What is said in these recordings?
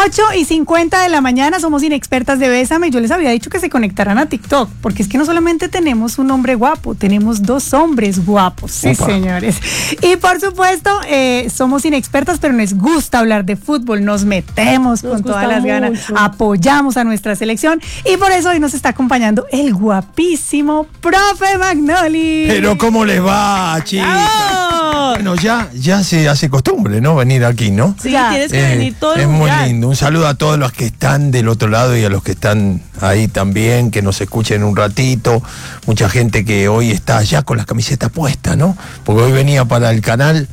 8:50 de la mañana, somos Inexpertas de Bésame. Yo les había dicho que se conectaran a TikTok, porque es que no solamente tenemos un hombre guapo, tenemos dos hombres guapos. Sí, señores. Y por supuesto, somos Inexpertas, pero nos gusta hablar de fútbol, nos metemos con todas las ganas, apoyamos a nuestra selección, y por eso hoy nos está acompañando el guapísimo Profe Magnoli. Pero ¿cómo les va, chicas? ¡Oh! Bueno, ya se hace costumbre, ¿no? Venir aquí, ¿no? Sí, tienes que venir todo el Es muy mundial. lindo. Un saludo a todos los que están del otro lado y a los que están ahí también, que nos escuchen un ratito. Mucha gente que hoy está allá con las camisetas puestas, ¿no? Porque hoy venía para el canal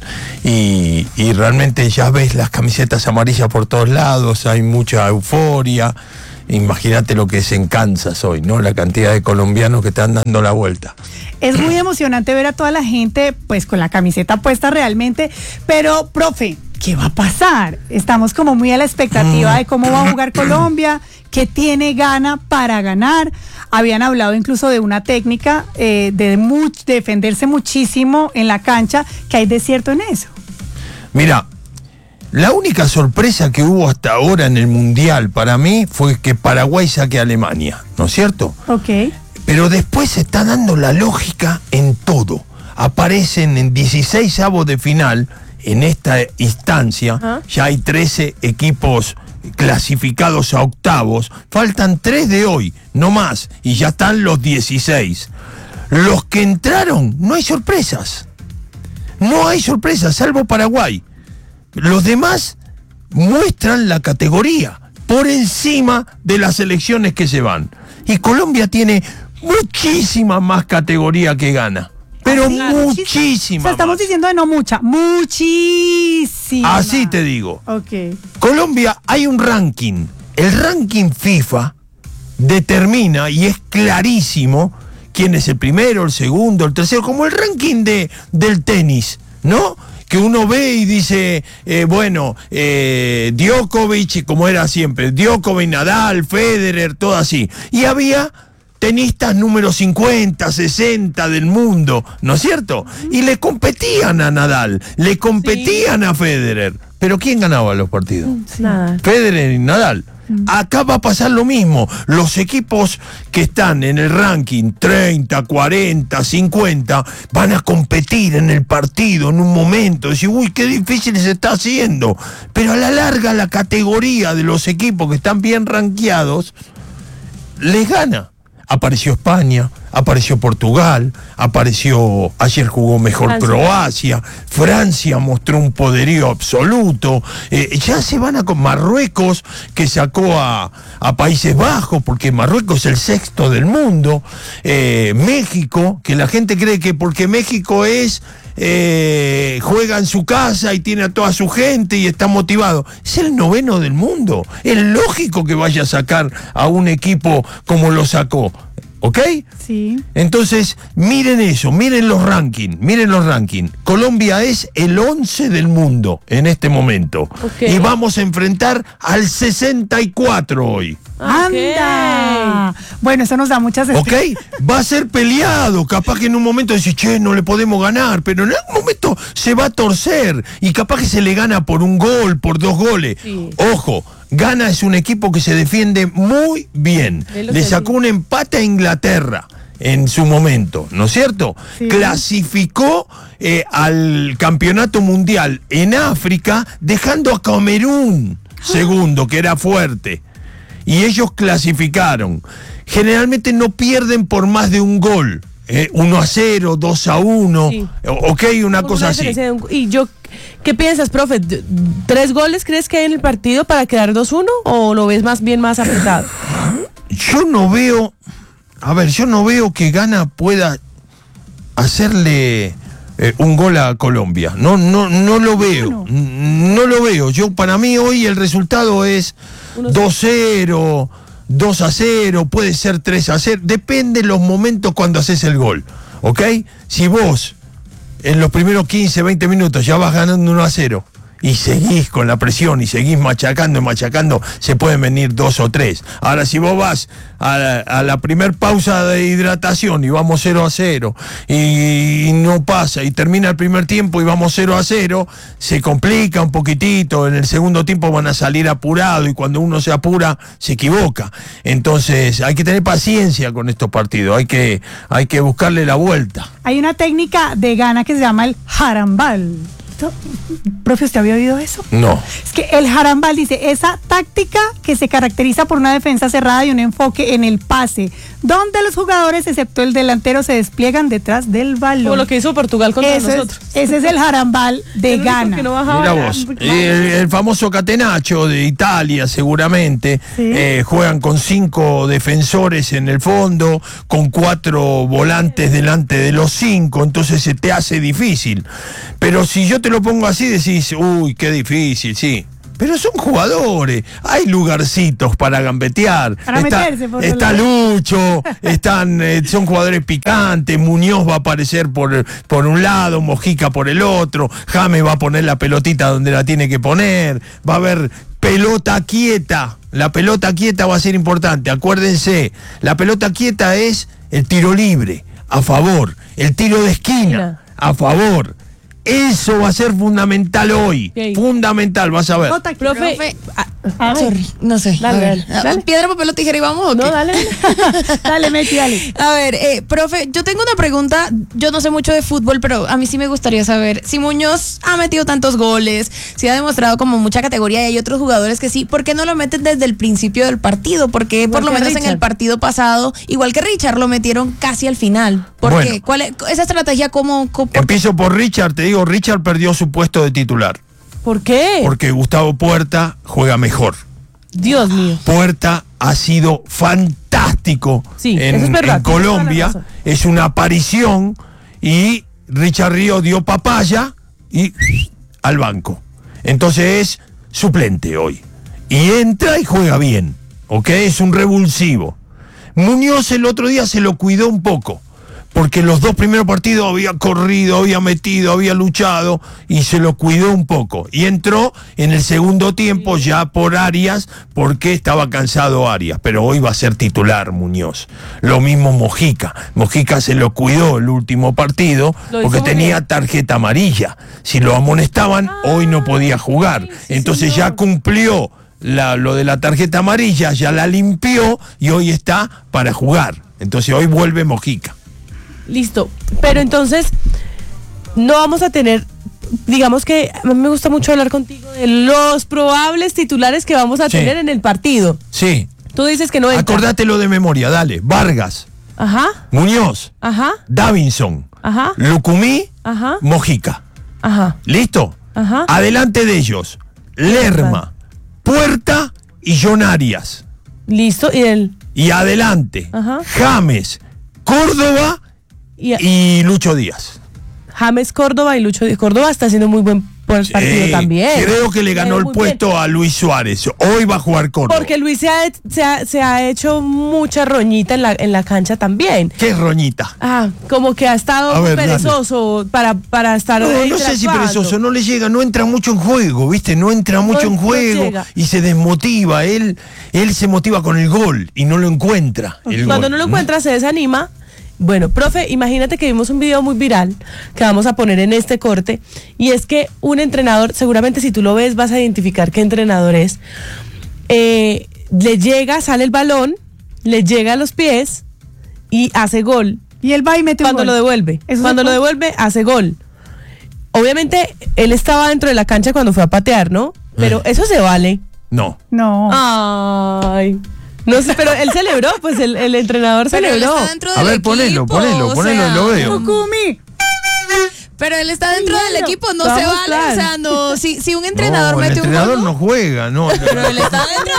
y realmente ya ves las camisetas amarillas por todos lados, hay mucha euforia. Imagínate lo que es en Kansas hoy, ¿no? La cantidad de colombianos que están dando la vuelta. Es muy emocionante ver a toda la gente, pues, con la camiseta puesta realmente. Pero, profe, ¿qué va a pasar? Estamos como muy a la expectativa de cómo va a jugar Colombia, qué tiene gana para ganar. Habían hablado incluso de una técnica de defenderse muchísimo en la cancha, que hay desierto en eso. Mira, la única sorpresa que hubo hasta ahora en el Mundial para mí fue que Paraguay saque a Alemania, ¿no es cierto? Ok. Pero después se está dando la lógica en todo. Aparecen en 16avos de final, en esta instancia, ya hay 13 equipos clasificados a octavos, faltan 3 de hoy, no más, y ya están los 16. Los que entraron, no hay sorpresas. No hay sorpresas, salvo Paraguay. Los demás muestran la categoría por encima de las selecciones que se van. Y Colombia tiene muchísima más categoría que gana. Pero muchísima. O sea, estamos más. diciendo de no mucha, muchísima. Así te digo. Ok. Colombia, hay un ranking. El ranking FIFA determina, y es clarísimo, quién es el primero, el segundo, el tercero, como el ranking del tenis, ¿no? Que uno ve y dice, Djokovic, como era siempre, Djokovic, Nadal, Federer, todo así. Y había tenistas número 50, 60 del mundo, ¿no es cierto? Y le competían a Nadal, le competían a Federer. Pero ¿quién ganaba los partidos? Nada. Federer y Nadal. Acá va a pasar lo mismo. Los equipos que están en el ranking 30, 40, 50 van a competir en el partido en un momento. Decir, uy, qué difícil se está haciendo. Pero a la larga la categoría de los equipos que están bien rankeados les gana. Apareció España, apareció Portugal, ayer jugó mejor Croacia, Francia mostró un poderío absoluto, ya se van con Marruecos, que sacó a Países Bajos, porque Marruecos es el sexto del mundo, México, que la gente cree que porque México juega en su casa y tiene a toda su gente y está motivado, es el 9º del mundo, es lógico que vaya a sacar a un equipo como lo sacó. ¿Ok? Sí. Entonces, miren eso, miren los rankings. Colombia es el 11 del mundo en este momento. Okay. Y vamos a enfrentar al 64 hoy. ¡Anda! Bueno, eso nos da muchas ¿Ok? Va a ser peleado. Capaz que en un momento dice, che, no le podemos ganar. Pero en algún momento se va a torcer. Y capaz que se le gana por un gol, por 2 goles. Sí. Ojo. Ghana es un equipo que se defiende muy bien. Le sacó un empate a Inglaterra en su momento, ¿no es cierto? Sí. Clasificó al campeonato mundial en África, dejando a Camerún segundo, que era fuerte. Y ellos clasificaron. Generalmente no pierden por más de un gol. 1-0, 2-1, sí. Ok, una cosa así. Y yo, ¿qué piensas, profe? ¿3 goles crees que hay en el partido para quedar 2-1 o lo ves más apretado? Yo no veo que Ghana pueda hacerle un gol a Colombia. No lo veo. No lo veo. Para mí hoy el resultado es 2-0. 2-0, puede ser 3-0, depende de los momentos cuando haces el gol, ¿ok? Si vos en los primeros 15, 20 minutos ya vas ganando 1-0 y seguís con la presión y seguís machacando y machacando, se pueden venir 2 o 3. Ahora, si vos vas a la primer pausa de hidratación y vamos 0-0 y no pasa y termina el primer tiempo y vamos 0-0, se complica un poquitito. En el segundo tiempo van a salir apurados y cuando uno se apura se equivoca. Entonces hay que tener paciencia con estos partidos, hay que buscarle la vuelta. Hay una técnica de Ghana que se llama el jarambal. Profe, ¿usted había oído eso? No. Es que el jarambal dice, esa táctica que se caracteriza por una defensa cerrada y un enfoque en el pase, donde los jugadores, excepto el delantero, se despliegan detrás del balón. Como lo que hizo Portugal contra nosotros. Ese es el jarambal de Ghana. Mira vos, el famoso catenaccio de Italia seguramente, sí. Juegan con 5 defensores en el fondo, con 4 volantes delante de los 5, entonces se te hace difícil. Pero si yo te lo pongo así, decís, uy, qué difícil, sí. Pero son jugadores, hay lugarcitos para gambetear. Para meterse por está Lucho, son jugadores picantes, Muñoz va a aparecer por un lado, Mojica por el otro, James va a poner la pelotita donde la tiene que poner, va a haber pelota quieta. La pelota quieta va a ser importante, acuérdense, la pelota quieta es el tiro libre, a favor, el tiro de esquina, a favor. Eso va a ser fundamental hoy. Okay. Fundamental, vas a ver. Profe, sorry, no sé. Dale. Piedra, papel o tijera y vamos. No, dale. Dale, Meti, dale. A ver, profe, yo tengo una pregunta. Yo no sé mucho de fútbol, pero a mí sí me gustaría saber si Muñoz ha metido tantos goles, si ha demostrado como mucha categoría y hay otros jugadores que sí, ¿por qué no lo meten desde el principio del partido? Porque igual por lo menos Richard. En el partido pasado, igual que Richard, lo metieron casi al final. ¿Por qué? ¿Cuál es esa estrategia? ¿Cómo? Empiezo por Richard, te digo, Richard perdió su puesto de titular. ¿Por qué? Porque Gustavo Puerta juega mejor. Dios mío. Puerta ha sido fantástico en Colombia. Es una aparición y Richard Ríos dio papaya y al banco. Entonces es suplente hoy. Y entra y juega bien. ¿Ok? Es un revulsivo. Muñoz el otro día se lo cuidó un poco. Porque los 2 primeros partidos había corrido, había metido, había luchado y se lo cuidó un poco. Y entró en el segundo tiempo ya por Arias, porque estaba cansado Arias. Pero hoy va a ser titular Muñoz. Lo mismo Mojica. Mojica se lo cuidó el último partido porque tenía tarjeta amarilla. Si lo amonestaban, hoy no podía jugar. Entonces ya cumplió lo de la tarjeta amarilla, ya la limpió y hoy está para jugar. Entonces hoy vuelve Mojica. Listo, pero entonces no vamos a tener, digamos que a mí me gusta mucho hablar contigo de los probables titulares que vamos a tener en el partido. Sí. Tú dices que no entra. Acordátelo de memoria, dale. Vargas. Ajá. Muñoz. Ajá. Davinson. Ajá. Lucumí. Ajá. Mojica. Ajá. ¿Listo? Ajá. Adelante de ellos, Lerma, Puerta y John Arias. Listo, y adelante, ajá. James, Córdoba y Lucho Díaz. James, Córdoba y Lucho Díaz. Córdoba está haciendo muy buen partido también. Creo que le ganó el puesto a Luis Suárez. Hoy va a jugar Córdoba. Porque Luis se ha hecho mucha roñita en la cancha también. ¿Qué es roñita? Como que ha estado perezoso para estar. No sé si perezoso, no le llega, no entra mucho en juego, ¿viste? No entra mucho en juego y se desmotiva. Él se motiva con el gol y no lo encuentra. Cuando no lo encuentra, se desanima. Bueno, profe, imagínate que vimos un video muy viral que vamos a poner en este corte, y es que un entrenador, seguramente si tú lo ves vas a identificar qué entrenador es, le llega, sale el balón, le llega a los pies y hace gol. Y él va y mete un gol. Cuando lo devuelve. Cuando lo devuelve, hace gol. Obviamente, él estaba dentro de la cancha cuando fue a patear, ¿no? Pero eso se vale. No. Ay. No sé, pero él celebró, pues el entrenador celebró. A ver, ponelo, lo veo. Lucumí. Pero él está dentro del equipo, no se vale, claro. O sea, no, si un entrenador mete un gol. El entrenador no juega, no. Pero él está dentro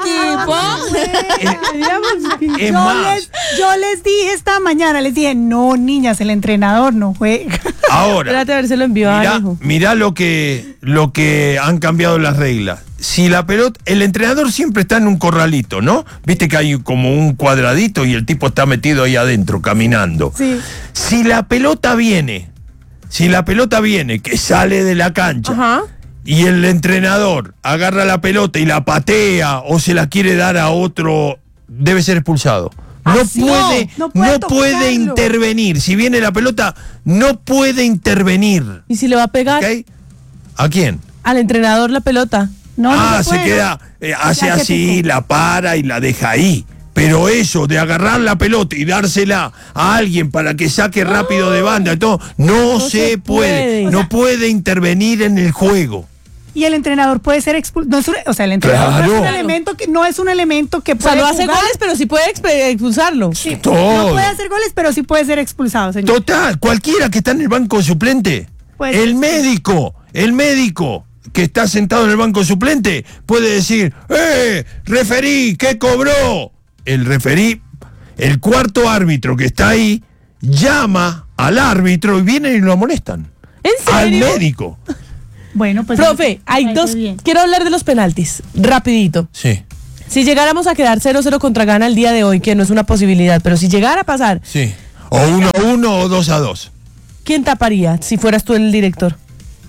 del equipo. Yo les dije esta mañana, les dije, no, niñas, el entrenador no juega. Ahora, espérate a ver si lo envió a hijo. Mirá lo que han cambiado las reglas. Si la pelota, el entrenador siempre está en un corralito, ¿no? Viste que hay como un cuadradito y el tipo está metido ahí adentro, caminando. Sí. Si la pelota viene, que sale de la cancha, ajá, y el entrenador agarra la pelota y la patea o se la quiere dar a otro, debe ser expulsado. No puede intervenir. Si viene la pelota, no puede intervenir. ¿Y si le va a pegar? ¿Okay? ¿A quién? Al entrenador la pelota. Se queda, hace así, la para y la deja ahí. Pero eso de agarrar la pelota y dársela a alguien para que saque rápido de banda y todo, no se puede. No puede intervenir en el juego. Y el entrenador puede ser expulsado. El entrenador no es un elemento que puede. No hace goles, pero sí puede expulsarlo. Sí, todo. No puede hacer goles, pero sí puede ser expulsado, señor. Total, cualquiera que está en el banco suplente. El médico que está sentado en el banco suplente puede decir, referí, ¿qué cobró? El referí, el cuarto árbitro que está ahí, llama al árbitro y vienen y lo amonestan. ¿En serio? Al médico. Bueno, pues. Profe, hay dos. Quiero hablar de los penaltis, rapidito. Sí. Si llegáramos a quedar 0-0 contra Ghana el día de hoy, que no es una posibilidad, pero si llegara a pasar. Sí. O 1-1 o 2-2. ¿Quién taparía si fueras tú el director?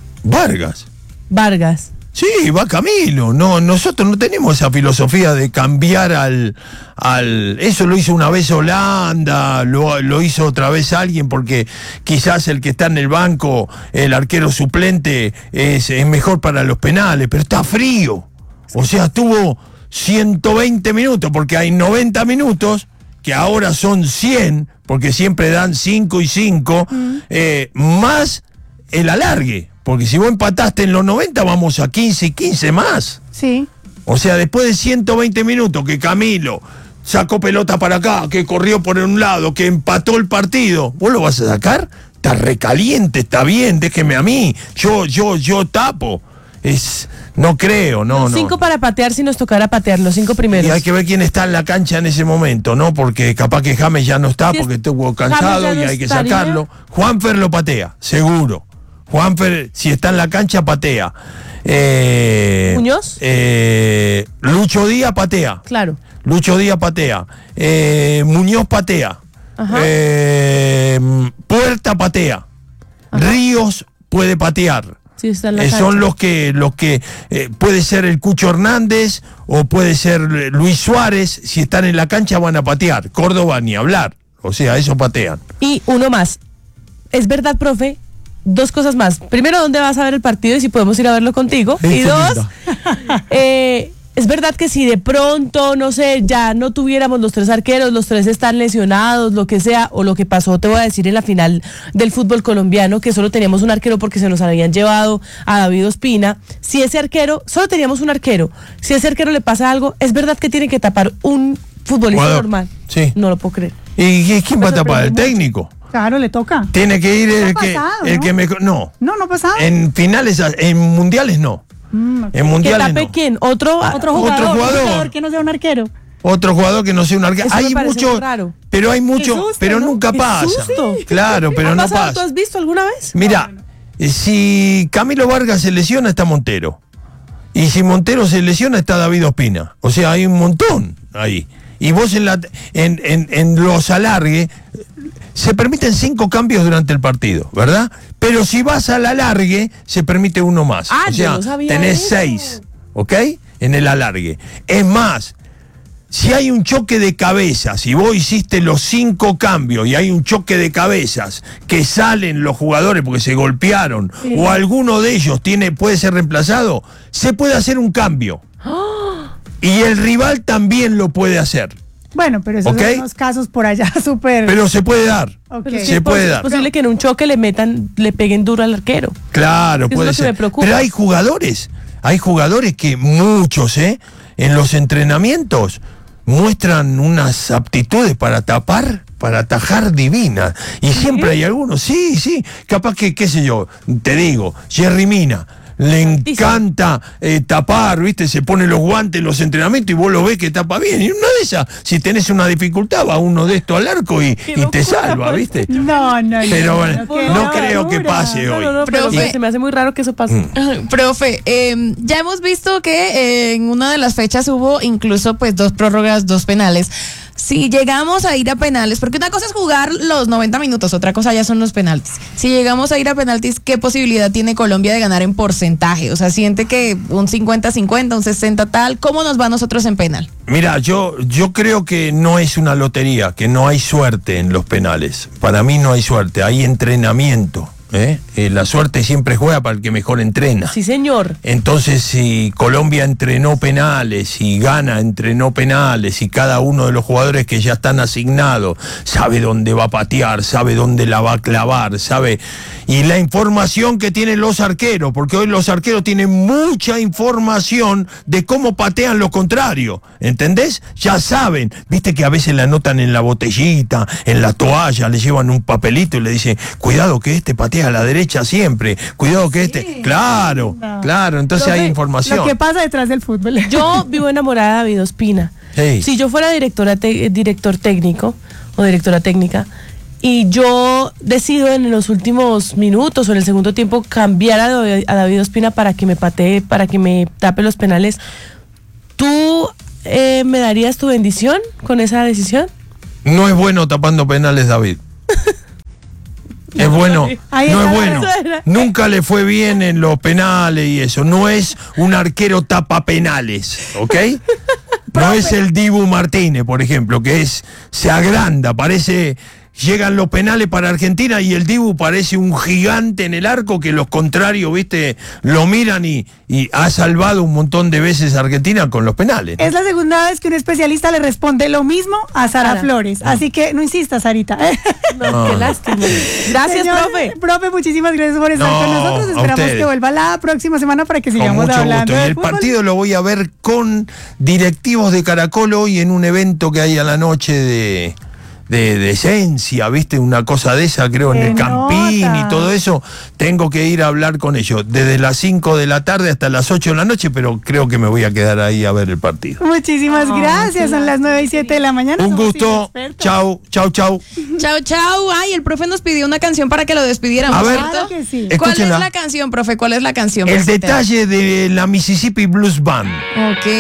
Vargas. Sí, va Camilo. No, nosotros no tenemos esa filosofía de cambiar al eso lo hizo una vez Holanda, lo hizo otra vez alguien, porque quizás el que está en el banco, el arquero suplente, es mejor para los penales, pero está frío. O sea, tuvo 120 minutos, porque hay 90 minutos, que ahora son 100, porque siempre dan 5 y 5, más el alargue. Porque si vos empataste en los 90, vamos a 15 y 15 más. Sí. O sea, después de 120 minutos que Camilo sacó pelota para acá, que corrió por un lado, que empató el partido, ¿vos lo vas a sacar? Está recaliente, está bien, déjeme a mí. Yo tapo. No creo, no. 5 para patear si nos tocara patear, los 5 primeros. Y hay que ver quién está en la cancha en ese momento, ¿no? Porque capaz que James ya no está, porque estuvo cansado y hay que sacarlo. Juanfer lo patea, seguro. Juanfer, si está en la cancha, patea. ¿Muñoz? Lucho Díaz patea. Claro. Lucho Díaz patea. Muñoz patea. Puerta patea. Ajá. Ríos puede patear. Sí, está en la cancha. Son los que puede ser el Cucho Hernández o puede ser Luis Suárez. Si están en la cancha van a patear. Córdoba ni hablar. O sea, eso patean. Y uno más. Es verdad, profe. 2 cosas más. Primero, ¿dónde vas a ver el partido y si podemos ir a verlo contigo? Y 2, es verdad que si de pronto, no sé, ya no tuviéramos los 3 arqueros, los 3 están lesionados, lo que sea, o lo que pasó, te voy a decir, en la final del fútbol colombiano, que solo teníamos un arquero porque se nos habían llevado a David Ospina. Si ese arquero, solo teníamos un arquero, si a ese arquero le pasa algo, es verdad que tiene que tapar un futbolista normal. Sí. No lo puedo creer. ¿Y quién va a tapar? ¿El técnico? Claro, le toca. Tiene que ir el que me... No. No ha pasado. En finales, en mundiales no. En mundiales ¿Que tape no. quién? ¿Otro jugador que no sea un arquero. Otro jugador que no sea un arquero. Hay mucho, pero hay mucho, susto, pero ¿no? nunca pasa. Susto. Claro, pero no pasa. ¿Tú has visto alguna vez? Mira, si Camilo Vargas se lesiona, está Montero. Y si Montero se lesiona, está David Ospina. O sea, hay un montón ahí. Y vos en los alargue se permiten 5 cambios durante el partido, ¿verdad? Pero si vas al alargue, se permite uno más. O sea, tenés 6, ¿ok? En el alargue. Es más, si hay un choque de cabezas, si vos hiciste los 5 cambios y hay un choque de cabezas que salen los jugadores porque se golpearon, o alguno de ellos puede ser reemplazado, se puede hacer un cambio. Y el rival también lo puede hacer. Bueno, pero esos son unos casos por allá súper... Pero se puede dar. Se puede dar. Es posible que en un choque le peguen duro al arquero. Claro, puede ser. Pero hay jugadores que muchos, en los entrenamientos muestran unas aptitudes para tapar, para atajar divinas. Y siempre hay algunos, sí, capaz que, qué sé yo, te digo, Jerry Mina. Le encanta tapar, ¿viste? Se pone los guantes en los entrenamientos y vos lo ves que tapa bien. Y una de esas, si tenés una dificultad, va uno de estos al arco y te salva, ¿viste? No. Pero bueno, no creo que pase hoy. Pero se me hace muy raro que eso pase. Profe, ya hemos visto que en una de las fechas hubo incluso pues 2 prórrogas, 2 penales. si llegamos a ir a penales, porque una cosa es jugar los 90 minutos, otra cosa ya son los penaltis. Si llegamos a ir a penaltis, ¿qué posibilidad tiene Colombia de ganar en porcentaje? O sea, siente que un 50-50, un 60 tal, ¿cómo nos va a nosotros en penal? Mira, yo creo que no es una lotería, que no hay suerte en los penales. Para mí no hay suerte, hay entrenamiento. La suerte siempre juega para el que mejor entrena. Sí, señor. Entonces, si Colombia entrenó penales, y Ghana entrenó penales, y cada uno de los jugadores que ya están asignados sabe dónde va a patear, sabe dónde la va a clavar, sabe. Y la información que tienen los arqueros, porque hoy los arqueros tienen mucha información de cómo patean los contrarios, ¿entendés? Ya saben, viste que a veces la anotan en la botellita, en la toalla, le llevan un papelito y le dicen, cuidado que este patea a la derecha siempre, cuidado que este, claro, entonces hay información. Lo que pasa detrás del fútbol. Yo vivo enamorada de David Ospina. Hey. Si yo fuera director técnico o directora técnica y yo decido en los últimos minutos o en el segundo tiempo cambiar a David Ospina para que me patee, para que me tape los penales, ¿tú me darías tu bendición con esa decisión? No es bueno tapando penales, David. Es bueno, no es bueno. Nunca le fue bien en los penales y eso. No es un arquero tapa penales, ¿ok? No es el Dibu Martínez, por ejemplo, que se agranda, parece. Llegan los penales para Argentina y el Dibu parece un gigante en el arco que los contrarios, viste, lo miran y ha salvado un montón de veces a Argentina con los penales, ¿no? Es la segunda vez que un especialista le responde lo mismo a Sara Flores. Así que no insistas, Sarita. No, qué lástima. Gracias, Señor, profe. Profe, muchísimas gracias por estar con nosotros. Esperamos que vuelva la próxima semana para que sigamos con mucho hablando gusto. Y de el fútbol. partido lo voy a ver con directivos de Caracol hoy en un evento que hay a la noche de esencia, ¿viste? Una cosa de esa, creo, en el Campín y todo eso. Tengo que ir a hablar con ellos desde las 5 de la tarde hasta las 8 de la noche, pero creo que me voy a quedar ahí a ver el partido. Muchísimas gracias. Son las 9:07 de la mañana. Un Somos gusto. Inexpertos. Chau. Chau. Ay, el profe nos pidió una canción para que lo despidiéramos, A ver. ¿cierto? Claro que sí. ¿Cuál es Escúchenla. la canción, profe? ¿Cuál es la canción? El Presente. detalle de la Mississippi Blues Band. Ok.